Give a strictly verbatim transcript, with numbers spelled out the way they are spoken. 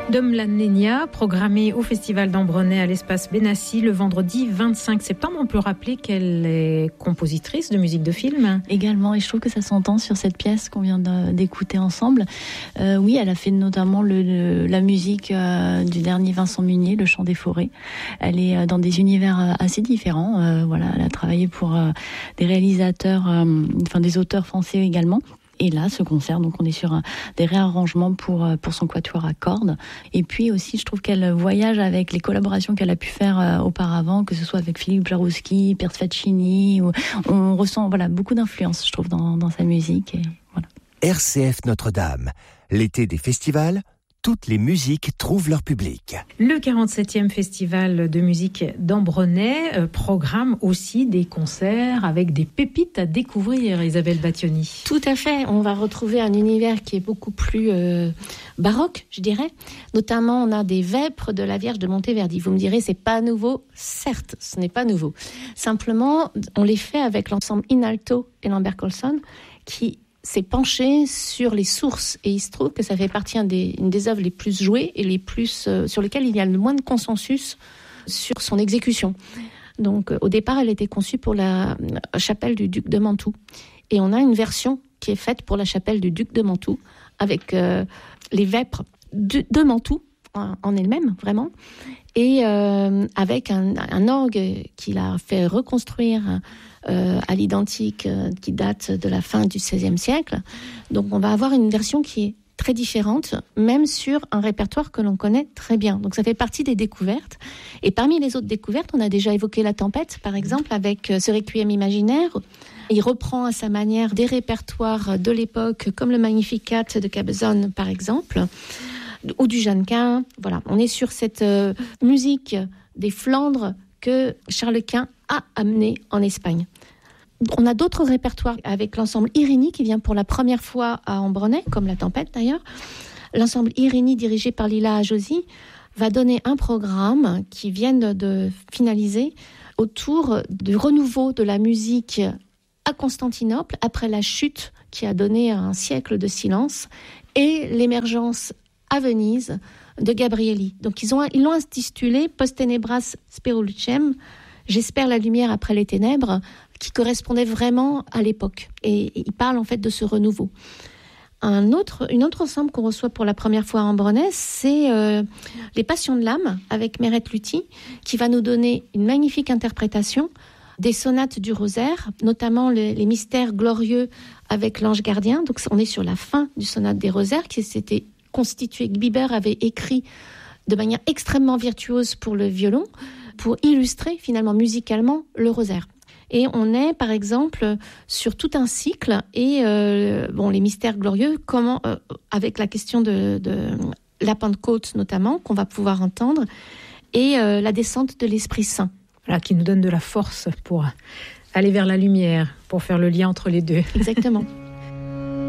Dom la Nenia, programmée au Festival d'Ambronay à l'espace Benassi le vendredi vingt-cinq septembre. On peut rappeler qu'elle est compositrice de musique de film. Également, et je trouve que ça s'entend sur cette pièce qu'on vient de, d'écouter ensemble. Euh, oui, elle a fait notamment le, le, la musique euh, du dernier Vincent Munier, Le Chant des Forêts. Elle est dans des univers assez différents. Euh, voilà, elle a travaillé pour euh, des réalisateurs, euh, enfin des auteurs français également. Et là, ce concert, donc on est sur un, des réarrangements pour pour son quatuor à cordes. Et puis aussi, je trouve qu'elle voyage avec les collaborations qu'elle a pu faire euh, auparavant, que ce soit avec Philippe Jarouski, Piers Faccini. Ou, on ressent voilà beaucoup d'influence, je trouve, dans dans sa musique. Et voilà. R C F Notre-Dame, l'été des festivals. Toutes les musiques trouvent leur public. Le quarante-septième Festival de musique d'Ambronay euh, programme aussi des concerts avec des pépites à découvrir, Isabelle Battioni. Tout à fait. On va retrouver un univers qui est beaucoup plus euh, baroque, je dirais. Notamment, on a des vêpres de la Vierge de Monteverdi. Vous me direz, c'est pas nouveau. Certes, ce n'est pas nouveau. Simplement, on les fait avec l'ensemble Inalto et Lambert Colson, qui s'est penché sur les sources, et il se trouve que ça fait partie une des, une des œuvres les plus jouées et les plus euh, sur lesquelles il y a le moins de consensus sur son exécution. Donc euh, au départ, elle était conçue pour la euh, chapelle du duc de Mantoue, et on a une version qui est faite pour la chapelle du duc de Mantoue avec euh, les vêpres de, de Mantoue en, en elle-même vraiment, et euh, avec un, un orgue qu'il a fait reconstruire Euh, à l'identique, euh, qui date de la fin du seizième siècle. Donc on va avoir une version qui est très différente, même sur un répertoire que l'on connaît très bien. Donc ça fait partie des découvertes. Et parmi les autres découvertes, on a déjà évoqué La Tempête, par exemple, avec euh, ce Requiem imaginaire. Il reprend à sa manière des répertoires de l'époque, comme le Magnificat de Cabezon, par exemple, ou du Jeannequin. Voilà, on est sur cette euh, musique des Flandres que Charles Quint a amené en Espagne. On a d'autres répertoires avec l'ensemble Irini qui vient pour la première fois à Ambronay, comme La Tempête d'ailleurs. L'ensemble Irini, dirigé par Lila Ajosi, va donner un programme qui vient de, de finaliser autour du renouveau de la musique à Constantinople après la chute qui a donné un siècle de silence et l'émergence à Venise de Gabrieli. Donc ils, ont, ils l'ont intitulé Post Tenebras Spero Lucem, j'espère la lumière après les ténèbres, qui correspondait vraiment à l'époque. Et, et il parle en fait de ce renouveau. Un autre, une autre ensemble qu'on reçoit pour la première fois à Ambronay, c'est euh, Les Passions de l'âme avec Mérette Luthi, qui va nous donner une magnifique interprétation des sonates du Rosaire, notamment les, les mystères glorieux avec l'ange gardien. Donc on est sur la fin du sonate des Rosaires qui s'était constitué, que Biber avait écrit de manière extrêmement virtuose pour le violon, pour illustrer finalement musicalement le Rosaire. Et on est par exemple sur tout un cycle et euh, bon les mystères glorieux, comment euh, avec la question de, de la Pentecôte notamment qu'on va pouvoir entendre, et euh, la descente de l'Esprit Saint. Voilà, qui nous donne de la force pour aller vers la lumière, pour faire le lien entre les deux. Exactement.